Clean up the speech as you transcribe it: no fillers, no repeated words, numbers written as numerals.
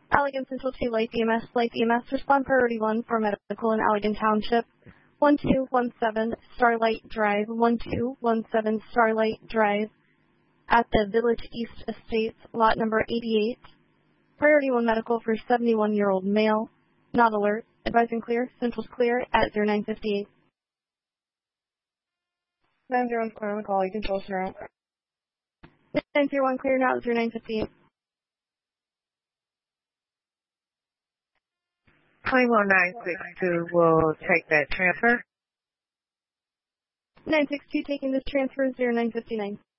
Allegan Central 2 Light EMS, respond priority 1 for medical in Allegan Township. 1217 Starlight Drive, 1217 Starlight Drive at the Village East Estates, lot number 88. Priority 1 medical for 71-year-old male. Not alert. Advising clear. Central's clear at 0958. 901 clear on the call. You can close her out. 901 clear now at 0958. Claim 1962 will take that transfer. 962 taking this transfer 0959.